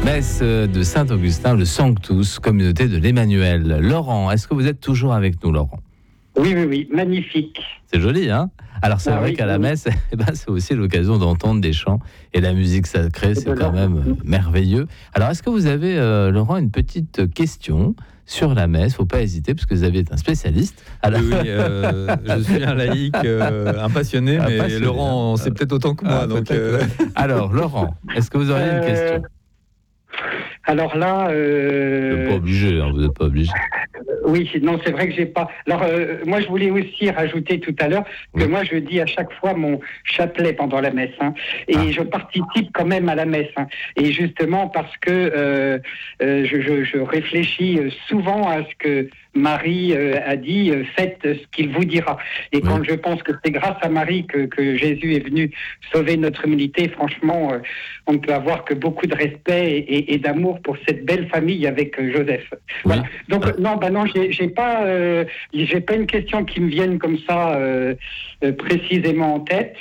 Messe de Saint-Augustin, le Sanctus, communauté de l'Emmanuel. Laurent, est-ce que vous êtes toujours avec nous, Laurent ? Oui, magnifique. C'est joli, hein ? Alors c'est vrai qu'à la messe, c'est aussi l'occasion d'entendre des chants et la musique sacrée, c'est quand même merveilleux. Alors est-ce que vous avez, Laurent, une petite question sur la messe ? Il ne faut pas hésiter, parce que vous avez un spécialiste. Alors... Oui, je suis un laïc, un passionné, mais Laurent, c'est peut-être autant que moi. Donc, Alors, Laurent, est-ce que vous auriez une question ? Alors là... Vous n'êtes pas obligé, vous n'êtes pas obligé. Oui, non, c'est vrai que j'ai pas... Alors, moi, je voulais aussi rajouter tout à l'heure que moi, je dis à chaque fois mon chapelet pendant la messe. Et je participe quand même à la messe. Et justement, parce que je réfléchis souvent à ce que Marie a dit, faites ce qu'il vous dira. Et quand je pense que c'est grâce à Marie que Jésus est venu sauver notre humanité, franchement, on ne peut avoir que beaucoup de respect et d'amour pour cette belle famille avec Joseph. Voilà. Donc, non, j'ai pas une question qui me vienne comme ça précisément en tête.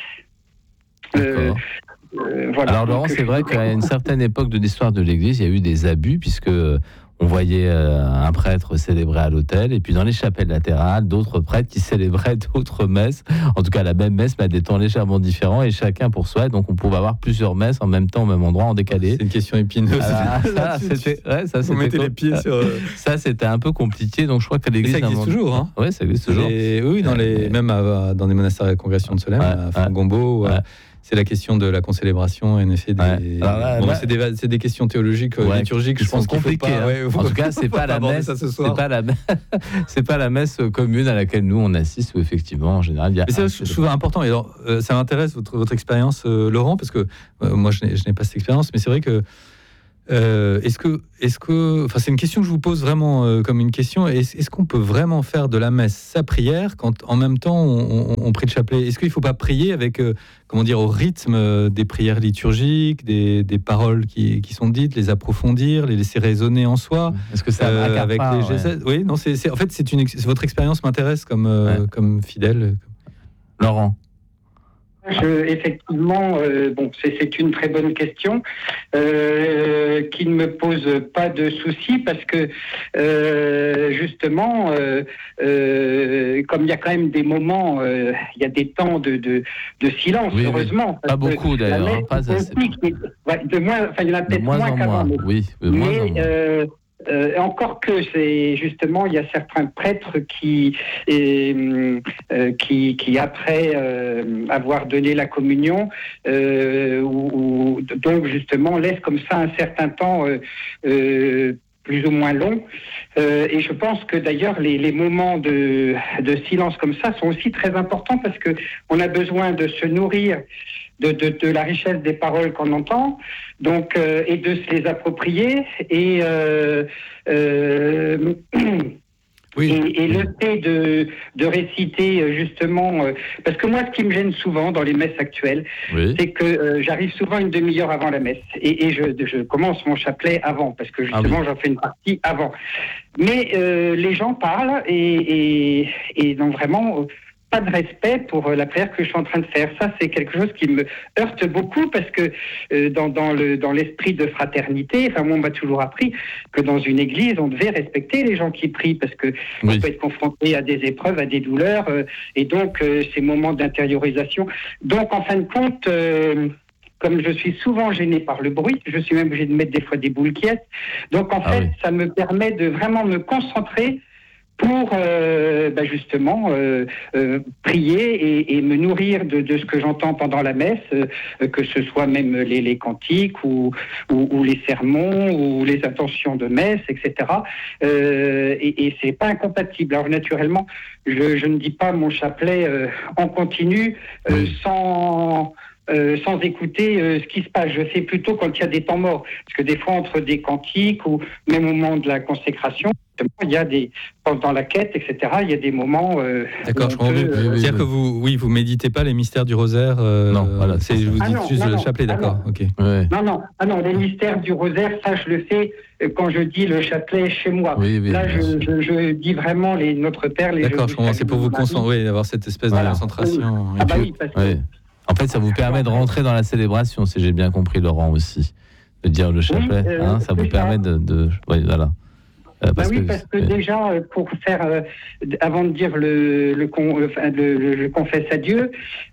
Voilà. Alors Laurent, c'est vrai qu'à une certaine époque de l'histoire de l'Église, il y a eu des abus, puisque on voyait un prêtre célébrer à l'autel, et puis dans les chapelles latérales, d'autres prêtres qui célébraient d'autres messes, en tout cas la même messe, mais à des temps légèrement différents, et chacun pour soi. Donc on pouvait avoir plusieurs messes en même temps, au même endroit, en décalé. C'est une question épineuse. Vous mettez les pieds sur... Ça, c'était un peu compliqué, donc je crois que l'Église... Ça existe toujours, hein. Oui, ça existe toujours. Oui, même dans des monastères de la congrégation de Solesmes, à Fangombo... C'est la question de la concélébration, en effet. C'est des questions théologiques, liturgiques. Je pense compliquées. En tout cas, c'est pas la messe. C'est pas la messe commune à laquelle nous on assiste. Où effectivement, en général, il y a. Mais c'est souvent important. Et alors, ça m'intéresse votre expérience, Laurent, parce que moi, je n'ai pas cette expérience, mais c'est vrai que. Enfin, c'est une question que je vous pose vraiment comme une question. Est-ce qu'on peut vraiment faire de la messe sa prière quand en même temps on prie le chapelet ? Est-ce qu'il ne faut pas prier avec, au rythme des prières liturgiques, des paroles qui sont dites, les approfondir, les laisser résonner en soi ? Est-ce que ça avec les gestes ? Oui, non, c'est votre expérience m'intéresse comme fidèle. Laurent. Effectivement, c'est une très bonne question qui ne me pose pas de soucis parce que justement, comme il y a quand même des moments, il y a des temps de silence, heureusement. Pas beaucoup d'ailleurs, pas assez. Il y en a peut-être moins qu'avant. Oui, de moins en moins. Encore que c'est justement, il y a certains prêtres qui après avoir donné la communion, donc justement laissent comme ça un certain temps plus ou moins long. Et je pense que d'ailleurs les moments de silence comme ça sont aussi très importants parce que on a besoin de se nourrir de la richesse des paroles qu'on entend, donc et de se les approprier et le fait de réciter justement, parce que moi ce qui me gêne souvent dans les messes actuelles, c'est que j'arrive souvent une demi-heure avant la messe et je commence mon chapelet avant, parce que justement j'en fais une partie avant. Mais les gens parlent et n'ont vraiment pas de respect pour la prière que je suis en train de faire. Ça, c'est quelque chose qui me heurte beaucoup parce que dans l'esprit de fraternité, moi, on m'a toujours appris que dans une église, on devait respecter les gens qui prient parce que on peut être confronté à des épreuves, à des douleurs, et donc ces moments d'intériorisation. Donc, en fin de compte, comme je suis souvent gêné par le bruit, je suis même obligé de mettre des fois des boules quiètes. Donc, en fait, ça me permet de vraiment me concentrer pour justement prier et me nourrir de ce que j'entends pendant la messe, que ce soit même les cantiques ou les sermons ou les intentions de messe, etc. Et c'est pas incompatible. Alors naturellement, je ne dis pas mon chapelet en continu sans écouter ce qui se passe. Je fais plutôt quand il y a des temps morts. Parce que des fois, entre des cantiques ou même au moment de la consécration, il y a dans la quête, etc., il y a des moments... D'accord, je comprends. C'est-à-dire que vous méditez pas les mystères du rosaire Non, voilà. Je vous dis juste le chapelet, d'accord. Ok. Non, les mystères du rosaire, ça, je le fais quand je dis le chapelet chez moi. Là, je dis vraiment Notre Père... D'accord, je comprends. C'est pour vous concentrer, d'avoir cette espèce de concentration. En fait, ça vous permet de rentrer dans la célébration, si j'ai bien compris, Laurent, aussi. de dire le chapelet, ça vous permet de oui, voilà. Parce que déjà, pour faire, avant de dire je confesse à Dieu,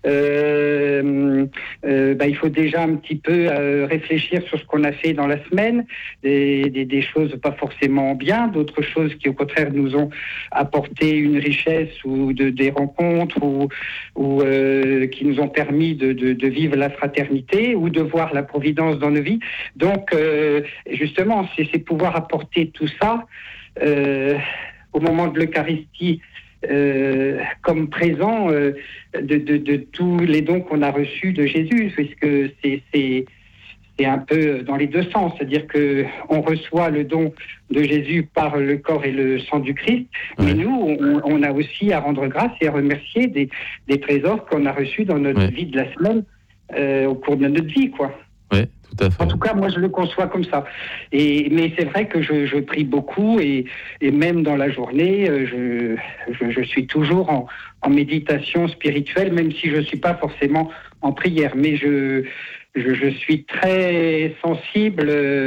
il faut déjà un petit peu réfléchir sur ce qu'on a fait dans la semaine, des choses pas forcément bien, d'autres choses qui au contraire nous ont apporté une richesse ou des rencontres ou qui nous ont permis de vivre la fraternité ou de voir la providence dans nos vies. Donc, justement, c'est pouvoir apporter tout ça au moment de l'Eucharistie comme présent de tous les dons qu'on a reçus de Jésus, puisque c'est un peu dans les deux sens, c'est-à-dire que on reçoit le don de Jésus par le corps et le sang du Christ, mais nous, on a aussi à rendre grâce et à remercier des trésors qu'on a reçus dans notre vie de la semaine au cours de notre vie, quoi. Oui, tout à fait. En tout cas, moi, je le conçois comme ça. Mais c'est vrai que je prie beaucoup et même dans la journée, je suis toujours en méditation spirituelle, même si je ne suis pas forcément en prière. Mais je suis très sensible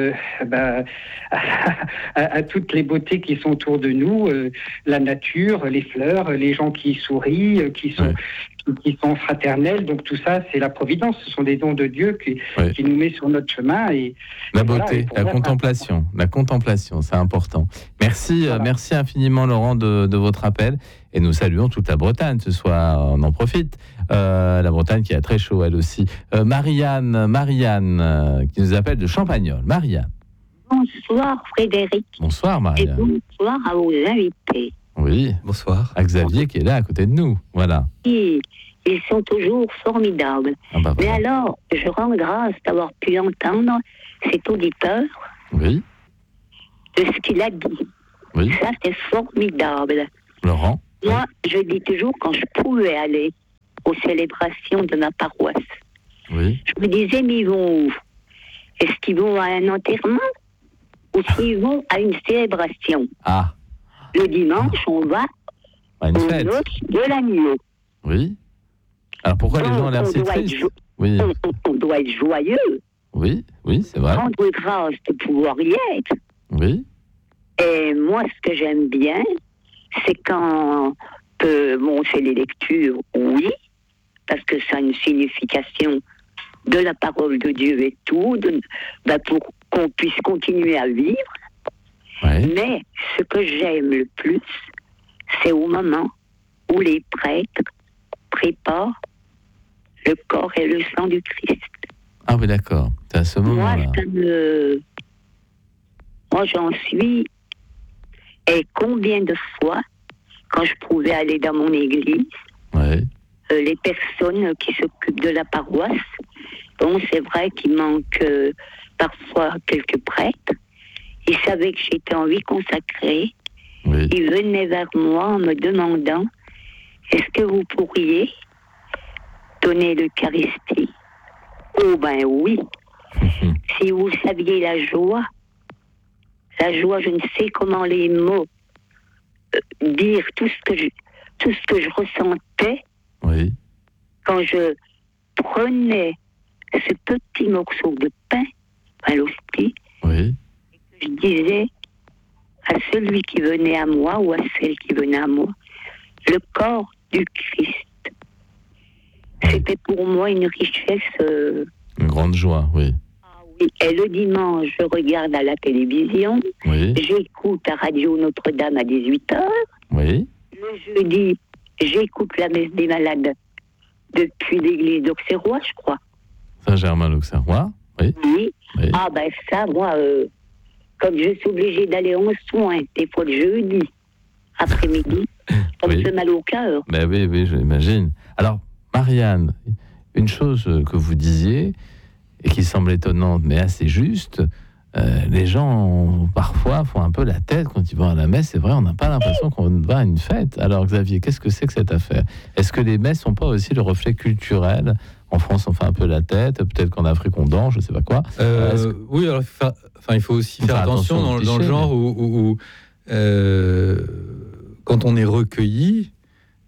à toutes les beautés qui sont autour de nous, la nature, les fleurs, les gens qui sourient, qui sont fraternels. Donc tout ça, c'est la providence. Ce sont des dons de Dieu qui nous met sur notre chemin. La beauté, la contemplation, c'est important. Merci, merci infiniment Laurent de votre appel. Et nous saluons toute la Bretagne ce soir. On en profite. La Bretagne qui a très chaud elle aussi. Marianne, qui nous appelle de Champagnole. Marianne. Bonsoir Frédéric. Bonsoir Marianne. Et bonsoir à vos invités. Oui, bonsoir. À Xavier qui est là à côté de nous. Voilà. Oui, ils sont toujours formidables. Voilà. Mais alors, je rends grâce d'avoir pu entendre cet auditeur. Oui. De ce qu'il a dit. Oui. Ça, c'est formidable. Laurent. Moi, je dis toujours, quand je pouvais aller aux célébrations de ma paroisse, je me disais, mais ils vont où? Est-ce qu'ils vont à un enterrement ou s'ils vont à une célébration? Le dimanche, on va à une fête de l'agneau. Oui. Alors pourquoi les gens ont l'air si tristes? On doit être joyeux. Oui, c'est vrai. Rendre grâce de pouvoir y être. Oui. Et moi, ce que j'aime bien, c'est quand on fait les lectures, oui, parce que ça a une signification de la parole de Dieu et tout, pour qu'on puisse continuer à vivre. Mais ce que j'aime le plus, c'est au moment où les prêtres préparent le corps et le sang du Christ. Ah oui, d'accord. C'est à ce moment-là. Moi, j'en suis. Et combien de fois, quand je pouvais aller dans mon église, les personnes qui s'occupent de la paroisse, c'est vrai qu'il manque parfois quelques prêtres. Ils savaient que j'étais en vie consacrée. Ils venaient vers moi en me demandant, est-ce que vous pourriez donner l'Eucharistie? Oh ben oui. Si vous saviez la joie, je ne sais comment les mots dire tout ce que je ressentais quand je prenais ce petit morceau de pain à l'hostie et que je disais à celui qui venait à moi ou à celle qui venait à moi, le corps du Christ. C'était pour moi une richesse. Une grande joie, oui. Et le dimanche, je regarde à la télévision. J'écoute à Radio Notre-Dame à 18h. Le jeudi, j'écoute la messe des malades depuis l'église d'Auxerrois, je crois. Saint-Germain-l'Auxerrois, oui. Ah ben ça, moi, comme je suis obligée d'aller en soins, des fois le jeudi, après-midi, ça me fait mal au cœur. Ben oui, je l'imagine. Alors, Marianne, une chose que vous disiez, et qui semble étonnante, mais assez juste, les gens, parfois, font un peu la tête quand ils vont à la messe. C'est vrai, on n'a pas l'impression qu'on va à une fête. Alors, Xavier, qu'est-ce que c'est que cette affaire? Est-ce que les messes ne sont pas aussi le reflet culturel? En France, on fait un peu la tête. Peut-être qu'en Afrique, on danse, je ne sais pas quoi. Oui, alors, il faut aussi faire attention dans le genre où quand on est recueilli,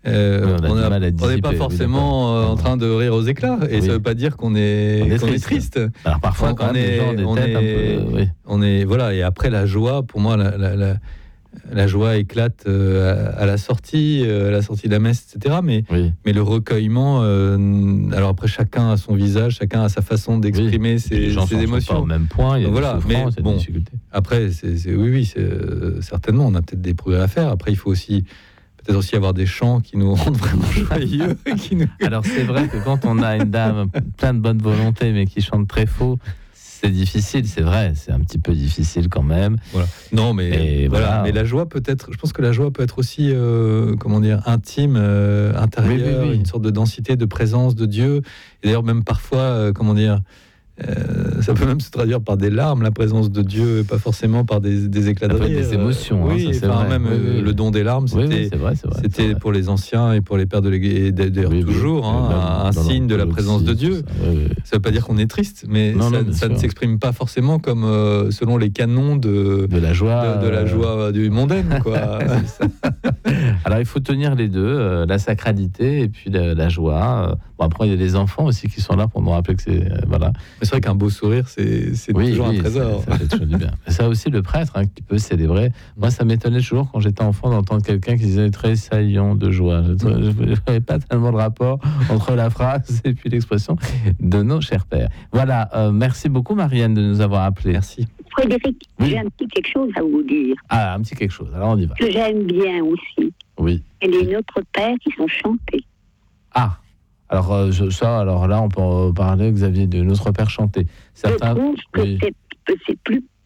on n'est pas forcément en train de rire aux éclats, et ça ne veut pas dire qu'on est triste. Alors parfois, quand on est voilà. Et après, la joie, pour moi, la joie éclate à la sortie de la messe, etc. Mais le recueillement, alors après, chacun a son visage, chacun a sa façon d'exprimer ses émotions. Sont pas au même point, il y a voilà, mais bon, après, certainement, on a peut-être des progrès à faire. Après, il faut peut-être aussi avoir des chants qui nous rendent vraiment joyeux. Alors c'est vrai que quand on a une dame plein de bonne volonté, mais qui chante très faux, c'est difficile, c'est vrai, c'est un petit peu difficile quand même. Voilà. Non, mais voilà. Mais la joie peut-être, je pense que la joie peut être aussi, intime, intérieure, une sorte de densité, de présence de Dieu. Et d'ailleurs, même parfois, ça peut même se traduire par des larmes, la présence de Dieu, et pas forcément par des éclats de rire. Des émotions. Oui, ça, c'est vrai. Même le don des larmes, c'était pour les anciens et pour les pères de l'Église, d'ailleurs toujours, un signe de la présence de Dieu. Ça ne veut pas dire qu'on est triste, mais ça ne s'exprime pas forcément comme selon les canons de la joie du mondaine, quoi. Alors il faut tenir les deux, la sacralité et puis la joie. Après il y a les enfants aussi qui sont là pour nous rappeler que c'est voilà. C'est vrai qu'un beau sourire, c'est toujours un trésor. Ça fait toujours du bien. Ça aussi, le prêtre qui peut célébrer. Moi, ça m'étonnait toujours quand j'étais enfant d'entendre quelqu'un qui disait tressaillant de joie. Je n'avais pas tellement de rapport entre la phrase et puis l'expression de nos chers pères. Voilà, merci beaucoup Marianne de nous avoir appelés. Merci. Frédéric, j'ai un petit quelque chose à vous dire. Ah, un petit quelque chose, alors on y va. Que j'aime bien aussi. Oui. Et les Notre Père qui sont chantés. Ah, alors là, on peut parler, Xavier, de Notre Père chanté. Certains, je trouve que c'est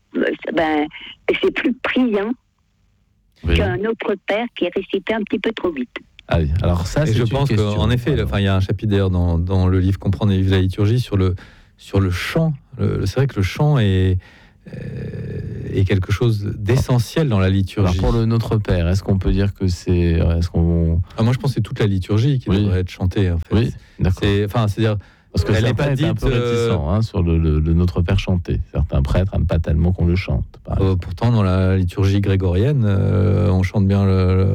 plus priant qu'un Notre Père qui est récité un petit peu trop vite. Ah oui, alors ça, c'est je pense qu'en effet, il y a un chapitre d'ailleurs dans le livre Comprendre et vivre la liturgie sur le chant. C'est vrai que le chant est quelque chose d'essentiel dans la liturgie. Alors pour le Notre Père, est-ce qu'on peut dire que c'est... moi, je pense que c'est toute la liturgie qui devrait être chantée, en fait. Oui, d'accord. C'est-à-dire... Parce que elle n'est pas dite un peu réticent sur le Notre Père chanté. Certains prêtres n'aiment pas tellement qu'on le chante. Pourtant, dans la liturgie grégorienne, on chante bien